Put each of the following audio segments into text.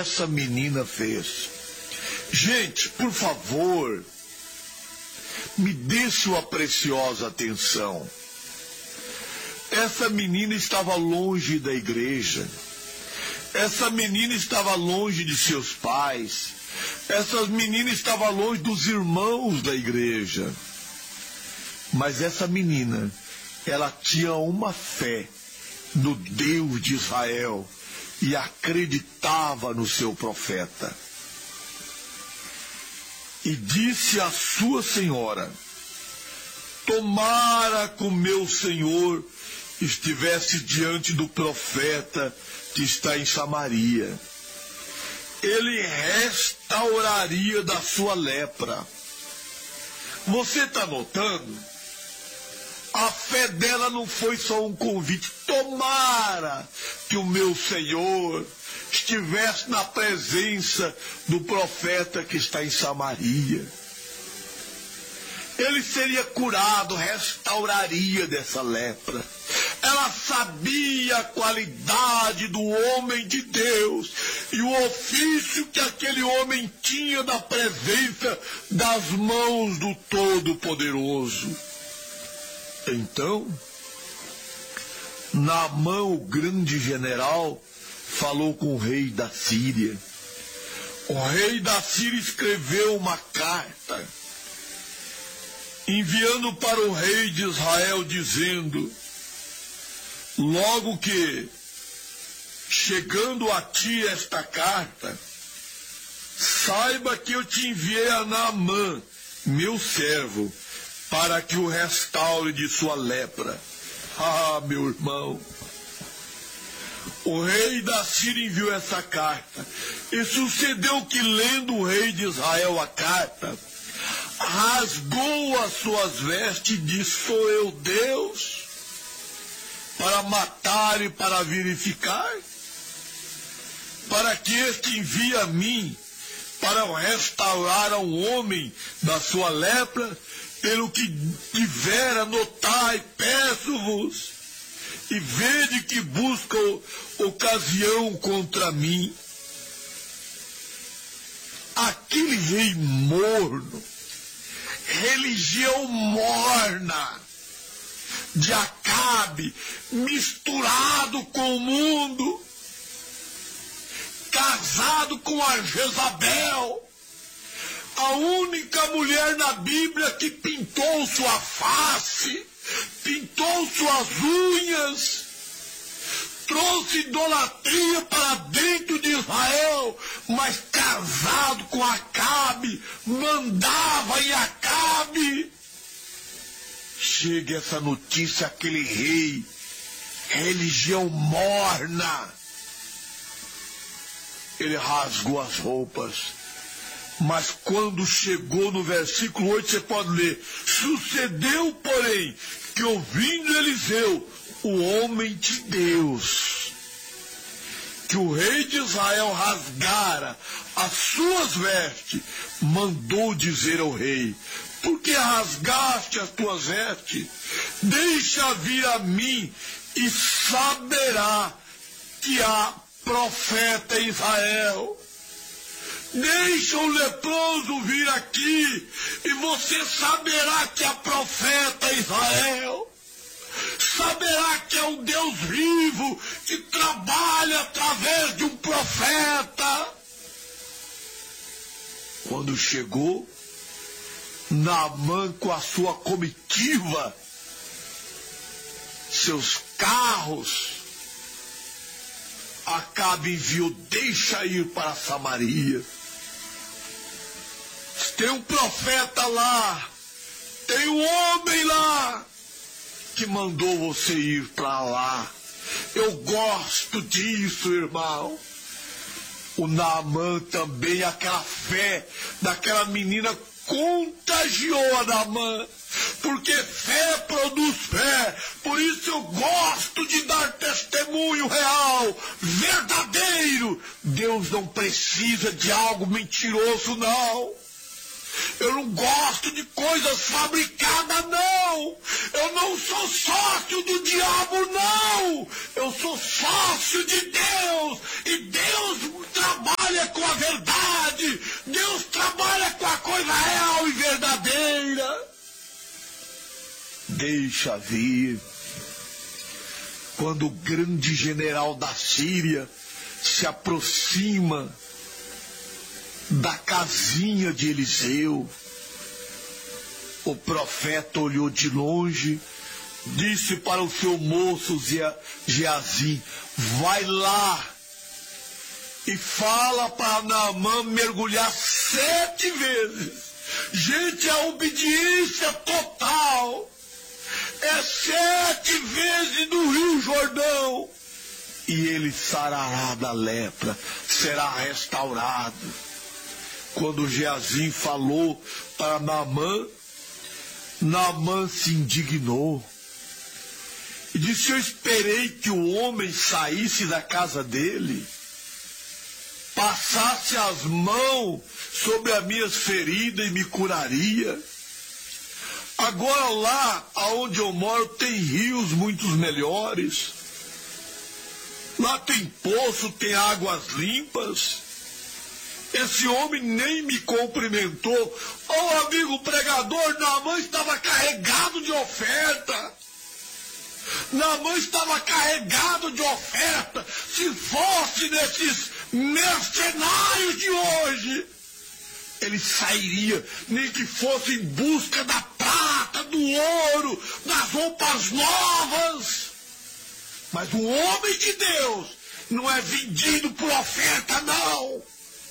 essa menina fez. Gente, por favor, me dê sua preciosa atenção. Essa menina estava longe da igreja. Essa menina estava longe de seus pais. Essa menina estava longe dos irmãos da igreja. Mas essa menina, ela tinha uma fé no Deus de Israel e acreditava no seu profeta. E disse à sua senhora: tomara que o meu senhor estivesse diante do profeta que está em Samaria. Ele restauraria da sua lepra. Você está notando? A fé dela não foi só um convite. Tomara que o meu Senhor estivesse na presença do profeta que está em Samaria. Ele seria curado, restauraria dessa lepra. Ela sabia a qualidade do homem de Deus e o ofício que aquele homem tinha da presença das mãos do Todo-Poderoso. Então, Naamã, o grande general, falou com o rei da Síria. O rei da Síria escreveu uma carta, enviando para o rei de Israel, dizendo: logo que, chegando a ti esta carta, saiba que eu te enviei a Naamã, meu servo, para que o restaure de sua lepra. Ah, meu irmão, o rei da Síria enviou essa carta, e sucedeu que, lendo o rei de Israel a carta, rasgou as suas vestes e disse: sou eu Deus, para matar e para verificar, para que este envie a mim, para restaurar a um homem da sua lepra? Pelo que tivera, notai, peço-vos, e vede que busca ocasião contra mim. Aquele rei morno, religião morna de Acabe, misturado com o mundo, casado com a Jezabel, a única mulher na Bíblia que pintou sua face, pintou suas unhas, trouxe idolatria para dentro de Israel, mas casado com Acabe, mandava em Acabe. Chega essa notícia àquele rei, religião morna. Ele rasgou as roupas. Mas quando chegou no versículo 8, você pode ler: sucedeu, porém, que ouvindo Eliseu, o homem de Deus, que o rei de Israel rasgara as suas vestes, mandou dizer ao rei: por que rasgaste as tuas vestes? Deixa vir a mim, e saberá que há profeta em Israel. Deixa o leproso vir aqui, e você saberá que há profeta em Israel. Saberá que é um Deus vivo, que trabalha através de um profeta. Quando chegou, Naamã com a sua comitiva, seus carros, Acabe enviou: deixa ir para Samaria. Tem um profeta lá, tem um homem lá que mandou você ir para lá. Eu gosto disso, irmão. O Naamã também, aquela fé daquela menina contagiou a Naamã, porque fé produz fé. Por isso eu gosto de dar testemunho real, verdadeiro. Deus não precisa de algo mentiroso, não. Eu não gosto de coisas fabricadas, não. Eu não sou sócio do diabo, não. Eu sou sócio de Deus. E Deus trabalha trabalha com a verdade, Deus trabalha com a coisa real e verdadeira. Deixa vir. Quando o grande general da Síria se aproxima da casinha de Eliseu, o profeta olhou de longe, disse para o seu moço Geazi: vai lá e fala para Naamã mergulhar 7 vezes. Gente, a obediência total é 7 vezes no Rio Jordão, e ele sarará da lepra, será restaurado. Quando Geazi falou para Naamã, Naamã se indignou e disse: eu esperei que o homem saísse da casa dele, passasse as mãos sobre as minhas feridas e me curaria. Agora lá onde eu moro tem rios muito melhores. Lá tem poço, tem águas limpas. Esse homem nem me cumprimentou. Oh, amigo pregador, Naamã estava carregado de oferta. Naamã estava carregado de oferta. Se fosse nesses mercenários de hoje, ele sairia, nem que fosse em busca da prata, do ouro, das roupas novas. Mas o homem de Deus não é vendido por oferta, não.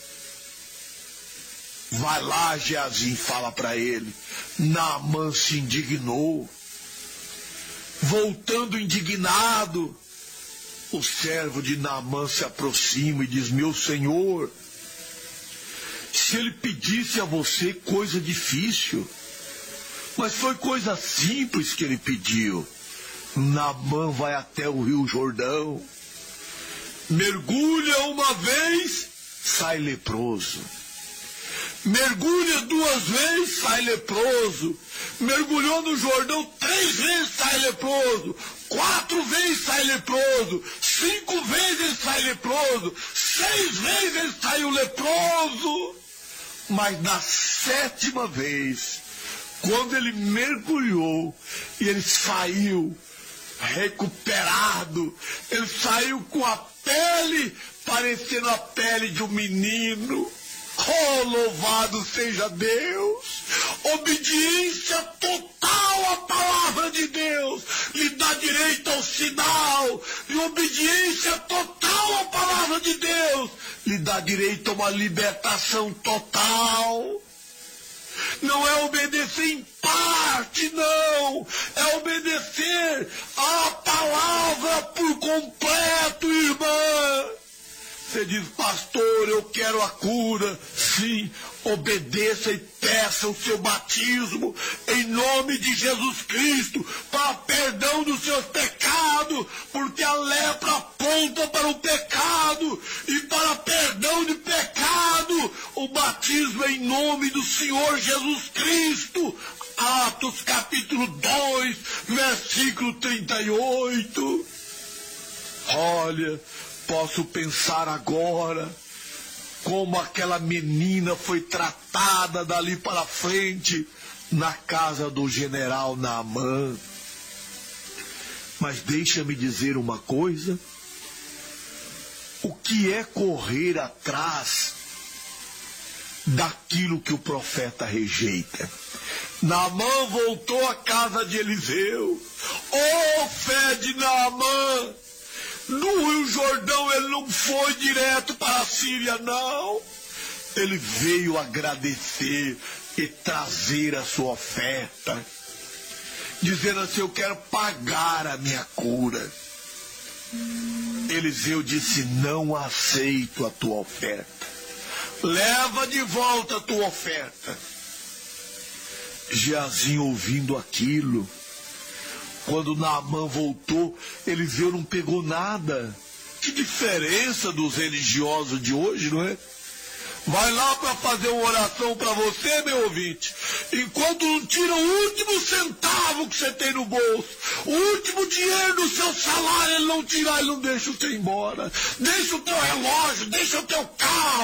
Vai lá, Geazi, fala para ele. Naamã se indignou. Voltando indignado, o servo de Naamã se aproxima e diz: meu senhor, se ele pedisse a você coisa difícil, mas foi coisa simples que ele pediu. Naamã vai até o Rio Jordão, mergulha uma vez, sai leproso. Mergulha 2 vezes, sai leproso. Mergulhou no Jordão 3 vezes, sai leproso. 4 vezes, sai leproso. 5 vezes, sai leproso. 6 vezes, ele saiu leproso. Mas na 7ª vez, quando ele mergulhou e ele saiu recuperado, ele saiu com a pele parecendo a pele de um menino. Oh, louvado seja Deus! Obediência total à palavra de Deus lhe dá direito ao sinal, e obediência total à palavra de Deus lhe dá direito a uma libertação total. Não é obedecer em parte, não. É obedecer à palavra por completo, irmã. Você diz: pastor, eu quero a cura. Sim, obedeça e peça o seu batismo em nome de Jesus Cristo para perdão dos seus pecados, porque a lepra aponta para o pecado, e para perdão de pecado o batismo é em nome do Senhor Jesus Cristo. Atos capítulo 2, versículo 38. Olha, posso pensar agora como aquela menina foi tratada dali para frente na casa do general Naamã. Mas deixa-me dizer uma coisa: o que é correr atrás daquilo que o profeta rejeita? Naamã voltou à casa de Eliseu. Oh, fé de Naamã! No Rio Jordão ele não foi direto para a Síria, não. Ele veio agradecer e trazer a sua oferta, dizendo assim: eu quero pagar a minha cura. Eliseu disse: não aceito a tua oferta. Leva de volta a tua oferta. Geazi, ouvindo aquilo, quando Naamã voltou, Eliseu não pegou nada. Que diferença dos religiosos de hoje, não é? vai lá para fazer uma oração para você, meu ouvinte. Enquanto não tira o último centavo que você tem no bolso, o último dinheiro do seu salário, ele não tirar, ele não deixa você ir embora. Deixa o teu relógio, deixa o teu carro.